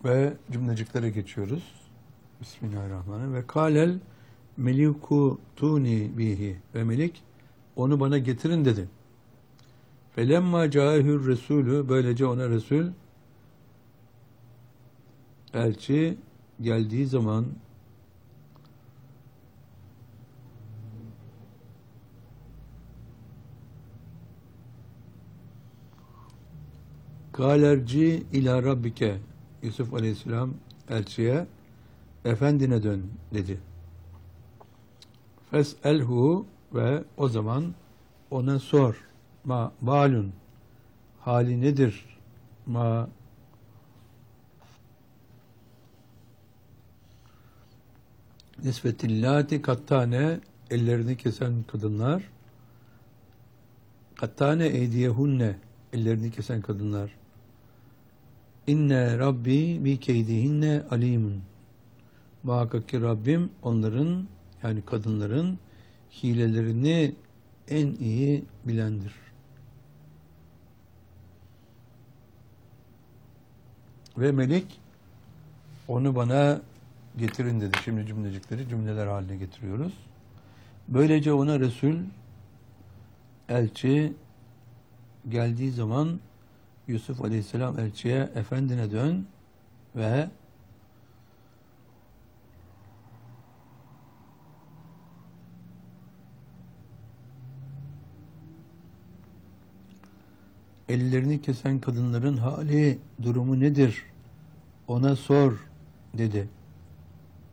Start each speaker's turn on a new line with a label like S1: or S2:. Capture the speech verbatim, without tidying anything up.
S1: Ve cümleciklere geçiyoruz. Bismillahirrahmanirrahim. Ve kâlel meliku tuni bihi. Ve melik onu bana getirin dedi. Felemma câehür resulü, böylece ona Resul, elçi geldiği zaman Kâlerci ila rabbike, Yusuf Aleyhisselam elçiye efendine dön dedi. Fes'elhu, ve o zaman ona sor. Ma balun, hali nedir? Ma nisvetillati kattane, ellerini kesen kadınlar, kattane eydiyehunne, ellerini kesen kadınlar. İnne Rabbi bi keydihinne alimun. Muhakkak ki Rabbim onların, yani kadınların hilelerini en iyi bilendir. Ve Melik onu bana getirin dedi. Şimdi cümlecikleri cümleler haline getiriyoruz. Böylece ona Resul, elçi geldiği zaman Yusuf Aleyhisselam elçiye efendine dön ve ellerini kesen kadınların hali, durumu nedir? Ona sor dedi.